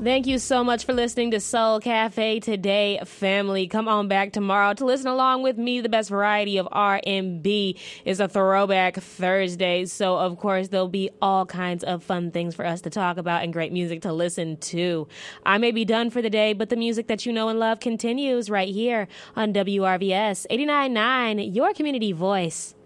Thank you so much for listening to Soul Cafe today, family. Come on back tomorrow to listen along with me. The best variety of R&B is a Throwback Thursday. So, of course, there'll be all kinds of fun things for us to talk about and great music to listen to. I may be done for the day, but the music that you know and love continues right here on WRVS 89.9, your community voice.